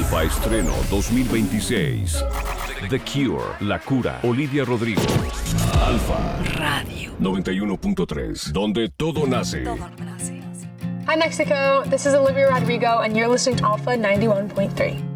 Alfa Estreno 2026. The Cure, La Cura, Olivia Rodrigo. Alfa Radio 91.3, donde todo nace. Hi, Mexico. This is Olivia Rodrigo, and you're listening to Alpha 91.3.